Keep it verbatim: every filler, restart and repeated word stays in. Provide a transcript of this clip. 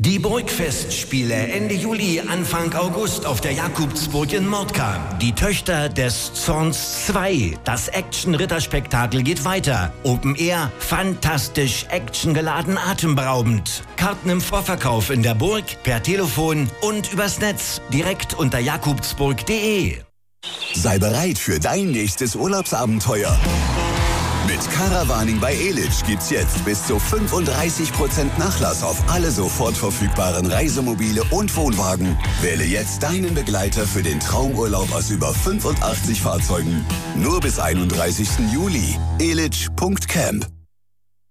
Die Burgfestspiele Ende Juli, Anfang August auf der Jakobsburg in Mordka. Die Töchter des Zorns zwei. Das Action-Ritterspektakel geht weiter. Open Air, fantastisch, actiongeladen, atemberaubend. Karten im Vorverkauf in der Burg, per Telefon und übers Netz. Direkt unter jakobsburg punkt de. Sei bereit für dein nächstes Urlaubsabenteuer. Mit Caravaning bei Elitch gibt's jetzt bis zu fünfunddreißig Prozent Nachlass auf alle sofort verfügbaren Reisemobile und Wohnwagen. Wähle jetzt deinen Begleiter für den Traumurlaub aus über fünfundachtzig Fahrzeugen. Nur bis einunddreißigsten Juli. elitch punkt camp.